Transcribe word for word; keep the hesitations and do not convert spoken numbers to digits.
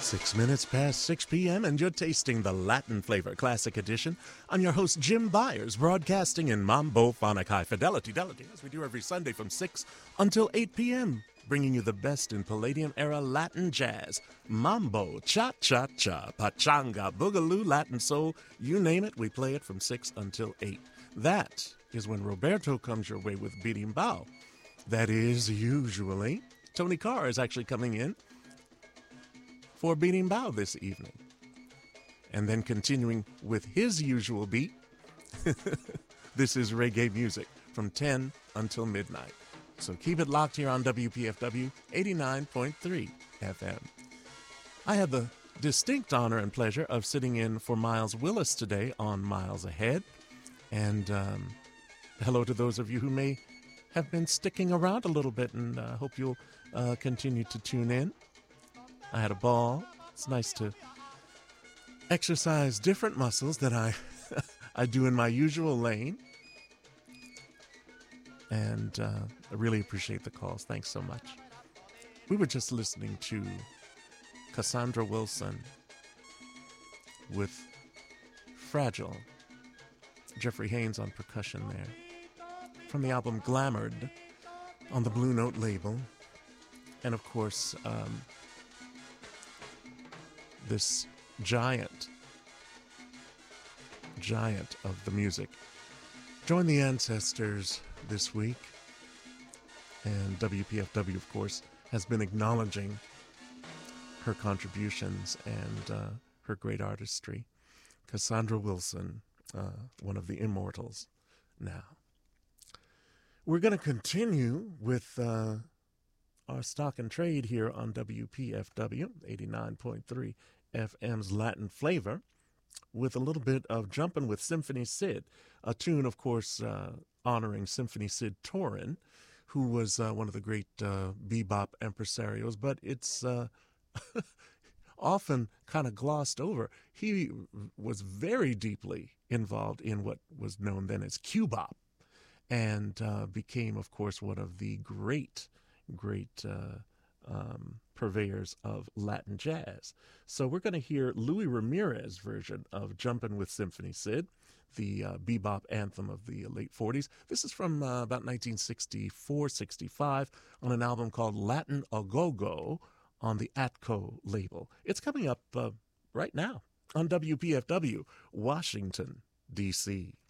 Six minutes past six p.m. and you're tasting the Latin Flavor Classic Edition. I'm your host, Jim Byers, broadcasting in Mambo-phonic high fidelity, fidelity, as we do every Sunday from six until eight p.m., bringing you the best in Palladium-era Latin jazz, mambo, cha-cha-cha, pachanga, boogaloo, Latin soul, you name it, we play it from six until eight. That is when Roberto comes your way with Birimbao. That is usually. Tony Carr is actually coming in for Birimbao this evening. And then continuing with his usual beat, this is reggae music from ten until midnight. So keep it locked here on W P F W eighty-nine point three F M. I had the distinct honor and pleasure of sitting in for Miles Willis today on Miles Ahead. And um, hello to those of you who may have been sticking around a little bit, and I uh, hope you'll uh, continue to tune in. I had a ball. It's nice to exercise different muscles that I I do in my usual lane. And uh, I really appreciate the calls. Thanks so much. We were just listening to Cassandra Wilson with Fragile. Jeffrey Haynes on percussion there. From the album Glamoured on the Blue Note label. And of course, um, this giant, giant of the music joined the ancestors this week. And W P F W, of course, has been acknowledging her contributions and uh, her great artistry. Cassandra Wilson, uh, one of the immortals now. We're going to continue with uh, our stock and trade here on W P F W, eighty-nine point three F M's Latin Flavor, with a little bit of Jumpin' with Symphony Sid, a tune, of course, uh, honoring Symphony Sid Torin, who was uh, one of the great uh, bebop impresarios, but it's uh, often kind of glossed over. He was very deeply involved in what was known then as Cubop, and uh, became, of course, one of the great, great uh, um, purveyors of Latin jazz. So we're going to hear Louis Ramirez's version of Jumpin' with Symphony Sid, the uh, bebop anthem of the late forties. This is from uh, about nineteen sixty-four sixty-five on an album called Latin A Go-Go on the Atco label. It's coming up uh, right now on W P F W, Washington, D C